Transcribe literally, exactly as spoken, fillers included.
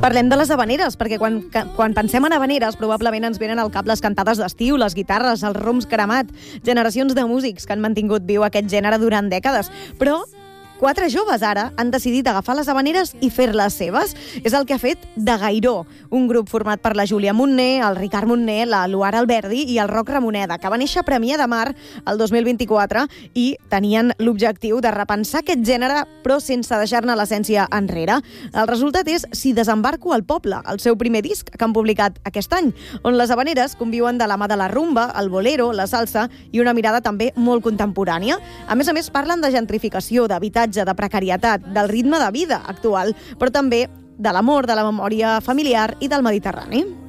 Parlem de les havaneres, perquè quan, quan pensem en havaneres probablement ens venen al cap les cantades d'estiu, les guitarres, els roms cremat, generacions de músics que han mantingut viu aquest gènere durant dècades. Però quatre joves ara han decidit agafar les havaneres i fer-les seves. És el que ha fet De Gairó, un grup format per la Júlia Montner, el Ricard Montner, la Luara Alberdi i el Roc Ramoneda, que va néixer a Premià de Mar el dos mil vint-i-quatre i tenien l'objectiu de repensar aquest gènere però sense deixar-ne l'essència enrere. El resultat és Si desembarco al poble, el seu primer disc que han publicat aquest any, on les havaneres conviuen de la mà de la rumba, el bolero, la salsa i una mirada també molt contemporània. A més a més, parlen de gentrificació, d'habitatge, de precarietat, del ritme de vida actual, però també de l'amor, de la memòria familiar i del Mediterrani.